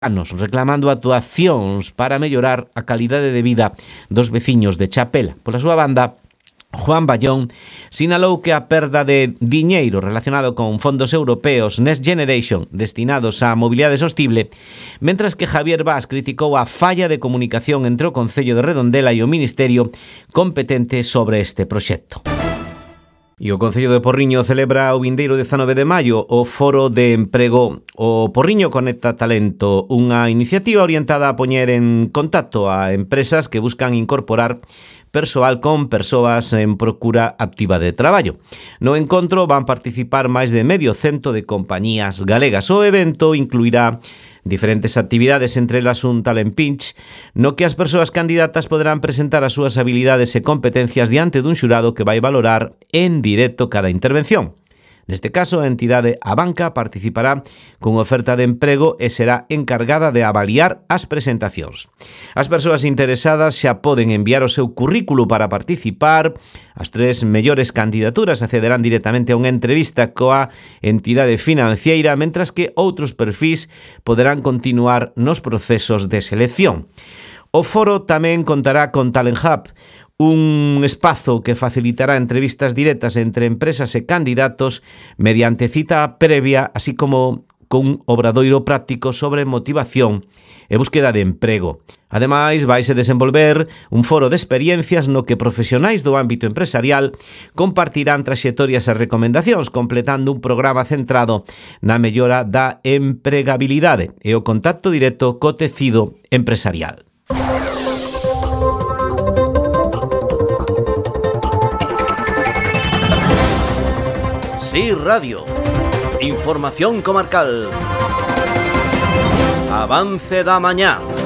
anos reclamando actuacións para mellorar a calidade de vida dos veciños de Chapela. Pola súa banda, Juan Ballón sinalou que a perda de diñeiro relacionado con fondos europeos Next Generation destinados á mobilidade sostible, mentras que Javier Bas criticou a falla de comunicación entre o Concello de Redondela e o Ministerio competente sobre este proxecto. E o Concello de Porriño celebra o vindeiro 19 de maio o Foro de Emprego O Porriño Conecta Talento, unha iniciativa orientada a poñer en contacto a empresas que buscan incorporar persoal con persoas en procura activa de traballo. No encontro van participar máis de 100 de compañías galegas. O evento incluirá diferentes actividades, entre elas un talent pitch, no que as persoas candidatas poderán presentar as súas habilidades e competencias diante dun xurado que vai valorar en directo cada intervención. Neste caso, a entidade Abanca participará con oferta de emprego e será encargada de avaliar as presentacións. As persoas interesadas xa poden enviar o seu currículo para participar. As 3 mellores candidaturas accederán directamente a unha entrevista coa entidade financiera, mentras que outros perfís poderán continuar nos procesos de selección. O foro tamén contará con Talent Hub, un espazo que facilitará entrevistas directas entre empresas e candidatos mediante cita previa, así como con un obradoiro práctico sobre motivación e búsqueda de emprego. Ademais, vaise desenvolver un foro de experiencias no que profesionais do ámbito empresarial compartirán traxectorias e recomendacións, completando un programa centrado na mellora da empregabilidade e o contacto directo co tecido empresarial. Sí Radio. Información comarcal. Avance da mañá.